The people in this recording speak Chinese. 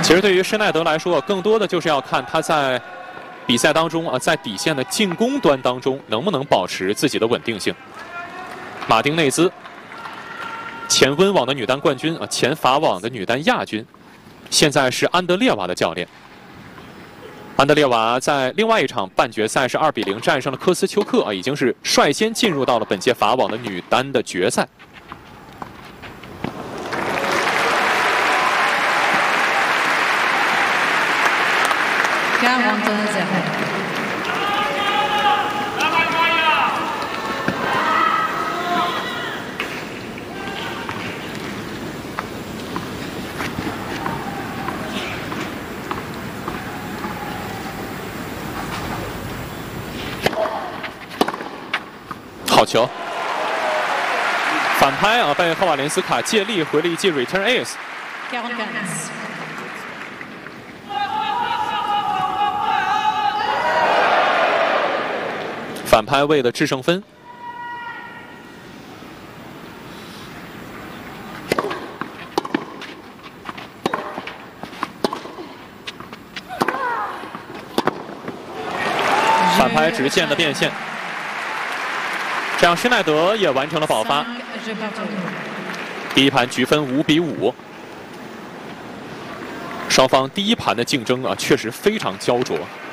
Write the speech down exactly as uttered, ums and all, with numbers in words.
其实对于施耐德来说，更多的就是要看他在比赛当中啊，在底线的进攻端当中能不能保持自己的稳定性。马丁内兹，前温网的女单冠军啊，前法网的女单亚军，现在是安德烈娃的教练。安德烈娃在另外一场半决赛是二比零战胜了科斯丘克啊，已经是率先进入到了本届法网的女单的决赛。好球！反拍啊，被赫瓦连斯卡借力回了一记 return ace。反拍为了制胜分。反拍直线的变现。这样施耐德也完成了保发。第一盘局分五比五。双方第一盘的竞争啊，确实非常焦灼。